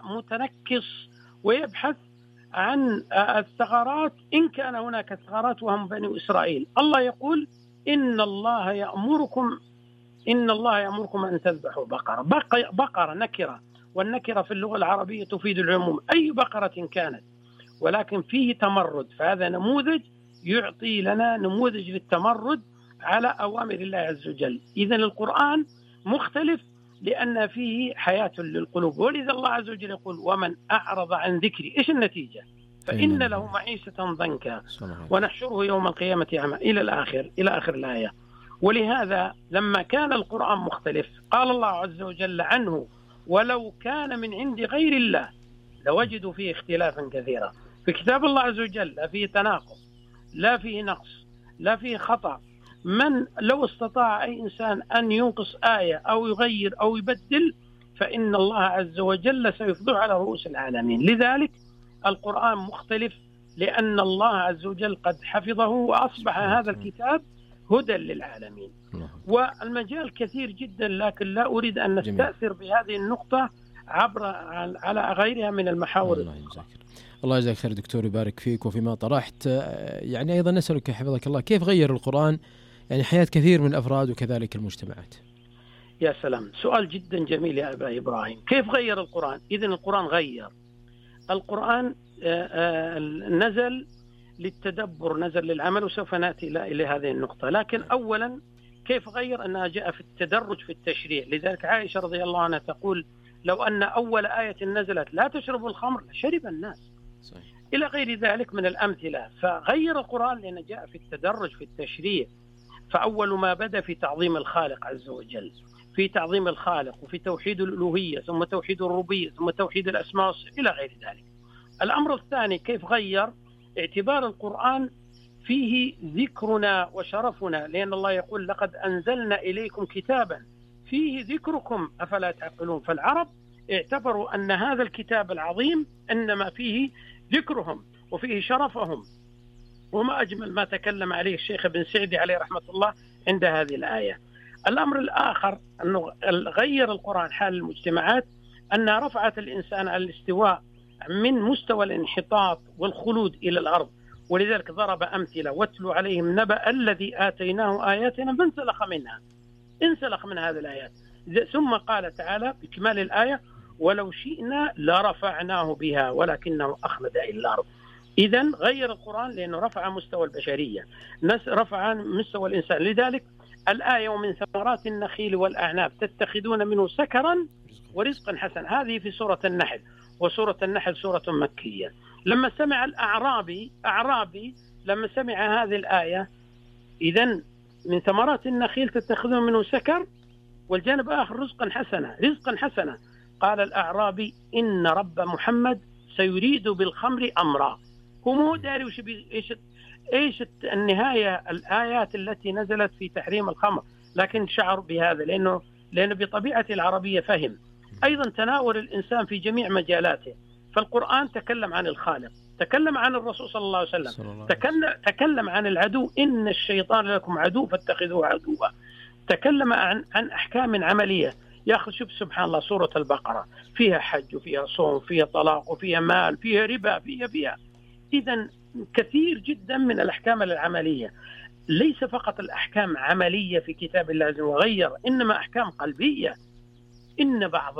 متنكص ويبحث عن الثغرات إن كان هناك ثغرات، وهم بني إسرائيل. الله يقول إن الله يأمركم أن تذبحوا بقرة نكرة، والنكرة في اللغة العربية تفيد العموم، أي بقرة كانت، ولكن فيه تمرد، فهذا نموذج يعطي لنا نموذج للتمرد على أوامر الله عز وجل. إذن القرآن مختلف لأن فيه حياة للقلوب، ولذا الله عز وجل يقول ومن أعرض عن ذكري، إيش النتيجة؟ فإن له معيشة ضنكا ونحشره يوم القيامة أعمى، إلى آخر الآية. ولهذا لما كان القرآن مختلف قال الله عز وجل عنه ولو كان من عند غير الله لوجدوا فيه اختلافا كثيرا. في كتاب الله عز وجل لا فيه تناقض، لا فيه نقص، لا فيه خطأ. من لو استطاع أي إنسان أن ينقص آية أو يغير أو يبدل فإن الله عز وجل سيفضح على رؤوس العالمين. لذلك القرآن مختلف لأن الله عز وجل قد حفظه وأصبح هذا الكتاب هدى للعالمين. والمجال كثير جدا، لكن لا أريد أن نستأثر بهذه النقطة على غيرها من المحاور. الله يجزاك خير دكتور، يبارك فيك وفيما طرحت. يعني أيضا نسألك حفظك الله، كيف غير القرآن يعني حياة كثير من الأفراد وكذلك المجتمعات؟ يا سلام، سؤال جدا جميل يا أبا إبراهيم. كيف غير القرآن؟ إذن القرآن غير. القرآن نزل للتدبر، نزل للعمل، وسوف نأتي إلى هذه النقطة. لكن أولا كيف غير؟ أنها جاء في التدرج في التشريع. لذلك عائشة رضي الله عنها تقول لو أن أول آية نزلت لا تشربوا الخمر لشرب الناس. صحيح. إلى غير ذلك من الأمثلة. فغير القرآن لأنه جاء في التدرج في التشريع. فأول ما بدأ في تعظيم الخالق عز وجل، في تعظيم الخالق وفي توحيد الألوهية، ثم توحيد الربوبية، ثم توحيد الأسماء والصفات إلى غير ذلك. الأمر الثاني كيف غير؟ اعتبار القرآن فيه ذكرنا وشرفنا، لأن الله يقول لقد أنزلنا إليكم كتابا فيه ذكركم أفلا تعقلون. فالعرب اعتبروا أن هذا الكتاب العظيم إنما فيه ذكرهم وفيه شرفهم، وما أجمل ما تكلم عليه الشيخ ابن سعدي عليه رحمة الله عند هذه الآية. الأمر الآخر أنه غير القرآن حال المجتمعات، أن رفعت الإنسان على الاستواء من مستوى الانحطاط والخلود إلى الأرض. ولذلك ضرب أمثلة واتلوا عليهم نبأ الذي آتيناه آياتنا انسلخ من هذه الآيات. ثم قال تعالى بكمال الآية ولو شئنا لرفعناه بها ولكنه أخلد إلى الأرض. إذن غير القرآن لأنه رفع مستوى البشرية، رفع مستوى الإنسان. لذلك الآية ومن ثمرات النخيل والأعناب تتخذون منه سكرا ورزقا حسنا، هذه في سورة النحل، وسورة النحل سورة مكية. لما سمع أعرابي لما سمع هذه الآية، إذن من ثمرات النخيل تتخذون منه سكر، والجانب آخر رزقا حسنا. قال الأعرابي إن رب محمد سيريد بالخمر أمرا. هو مو داري إيش النهاية الآيات التي نزلت في تحريم الخمر، لكن شعر بهذا لأنه بطبيعة العربية فهم. أيضا تناول الإنسان في جميع مجالاته. فالقرآن تكلم عن الخالق، تكلم عن الرسول صلى الله عليه وسلم، تكلم عن العدو إن الشيطان لكم عدو فاتخذوه عدوا، تكلم عن أحكام عملية. ياخذ شوف سبحان الله سورة البقرة فيها حج وفيها صوم فيها طلاق وفيها مال فيها ربا فيها. إذن كثير جدا من الأحكام العملية، ليس فقط الأحكام عملية في كتاب الله عز وجل، إنما أحكام قلبية. إن بعض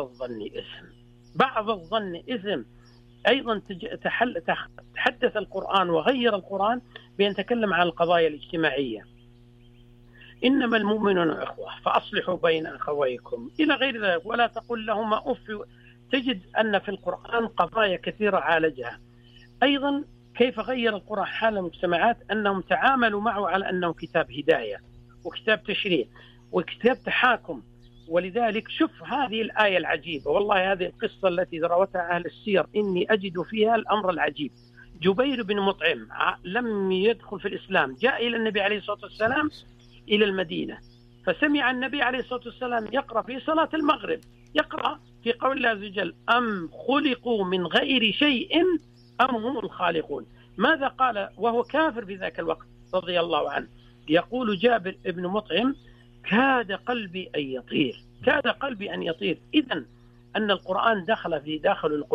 الظن إثم. أيضا تحدث القرآن وغير القرآن بأن تكلم عن القضايا الاجتماعية. إنما المؤمنون إخوة فأصلحوا بين أخويكم إلى غير ذلك ولا تقل لهما أف. تجد أن في القرآن قضايا كثيرة عالجها. أيضا كيف غير القرآن حال المجتمعات؟ أنهم تعاملوا معه على أنه كتاب هداية وكتاب تشريع وكتاب تحاكم. ولذلك شوف هذه الآية العجيبة، والله هذه القصة التي روتها أهل السير إني أجد فيها الأمر العجيب. جبير بن مطعم لم يدخل في الإسلام، جاء إلى النبي عليه الصلاة والسلام إلى المدينة، فسمع النبي عليه الصلاة والسلام يقرأ في صلاة المغرب، يقرأ في قول الله عز وجل أم خلقوا من غير شيء أم هم الخالقون. ماذا قال وهو كافر في ذاك الوقت رضي الله عنه؟ يقول جابر بن مطعم كاد قلبي أن يطير. إذن أن القرآن دخل في داخل القلوب.